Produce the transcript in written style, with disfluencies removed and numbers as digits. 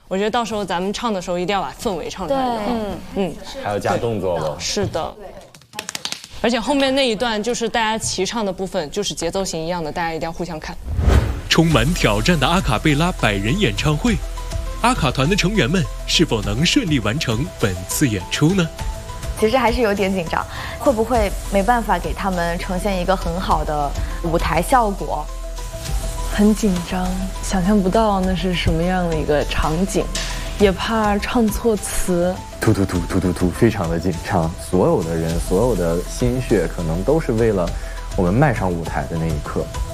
我觉得到时候咱们唱的时候一定要把氛围唱出来就好。 还要加动作不？ 是的。而且后面那一段就是大家齐唱的部分，就是节奏型一样的，大家一定要互相看。 充满挑战的阿卡贝拉100人演唱会，阿卡团的成员们是否能顺利完成本次演出呢？ 其实还是有点紧张，会不会没办法给他们呈现一个很好的舞台效果？ 很紧张，想象不到那是什么样的一个场景，也怕唱错词。 突，非常的紧张。所有的人，所有的心血，可能都是为了我们迈上舞台的那一刻。